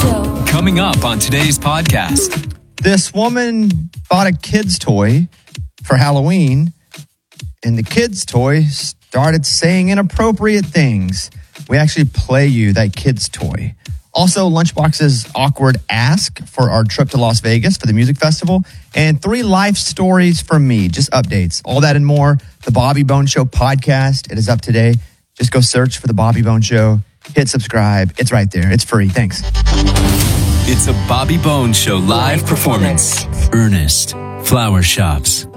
Show. Coming up on today's podcast. This woman bought a kid's toy for Halloween, and the kid's toy started saying inappropriate things. We actually play you that kid's toy. Also, Lunchbox's awkward ask for our trip to Las Vegas for the music festival, and 3 life stories from me, just updates. All that and more. The Bobby Bone Show podcast. It is up today. Just go search for The Bobby Bone Show. Hit subscribe. It's right there. It's free. Thanks. It's a Bobby Bone Show live performance. Ernest Flower Shops.